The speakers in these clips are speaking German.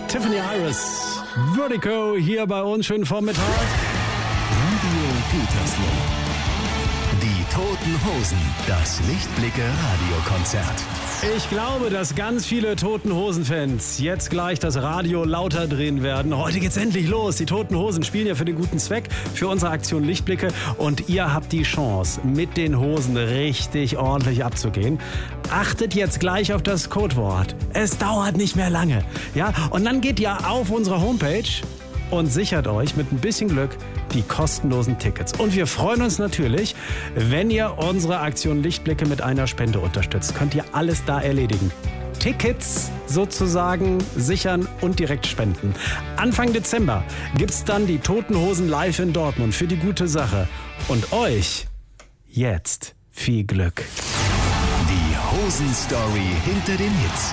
Tiffany Iris, Vertigo hier bei uns. Schönen Vormittag. Radio Gütersloh. Die Toten Hosen, das Lichtblicke-Radiokonzert. Ich glaube, dass ganz viele Toten Hosen-Fans jetzt gleich das Radio lauter drehen werden. Heute geht's endlich los. Die Toten Hosen spielen ja für den guten Zweck, für unsere Aktion Lichtblicke. Und ihr habt die Chance, mit den Hosen richtig ordentlich abzugehen. Achtet jetzt gleich auf das Codewort. Es dauert nicht mehr lange. Ja? Und dann geht ihr auf unsere Homepage und sichert euch mit ein bisschen Glück die kostenlosen Tickets. Und wir freuen uns natürlich, wenn ihr unsere Aktion Lichtblicke mit einer Spende unterstützt. Könnt ihr alles da erledigen. Tickets sozusagen sichern und direkt spenden. Anfang Dezember gibt's dann die Toten Hosen live in Dortmund für die gute Sache. Und euch jetzt viel Glück. Die Hosen-Story hinter den Hits.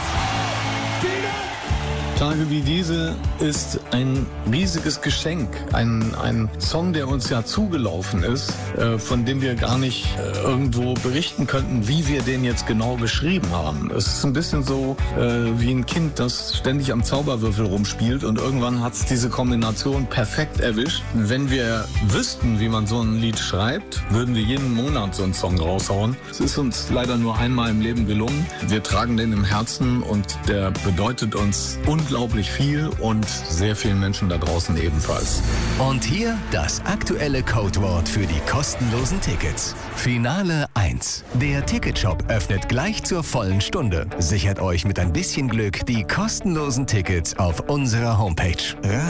Tage wie diese ist ein riesiges Geschenk. Ein Song, der uns ja zugelaufen ist, von dem wir gar nicht irgendwo berichten könnten, wie wir den jetzt genau geschrieben haben. Es ist ein bisschen so wie ein Kind, das ständig am Zauberwürfel rumspielt und irgendwann hat es diese Kombination perfekt erwischt. Wenn wir wüssten, wie man so ein Lied schreibt, würden wir jeden Monat so einen Song raushauen. Es ist uns leider nur einmal im Leben gelungen. Wir tragen den im Herzen und der bedeutet uns unglaublich viel und sehr vielen Menschen da draußen ebenfalls. Und hier das aktuelle Codewort für die kostenlosen Tickets. Finale 1. Der Ticketshop öffnet gleich zur vollen Stunde. Sichert euch mit ein bisschen Glück die kostenlosen Tickets auf unserer Homepage.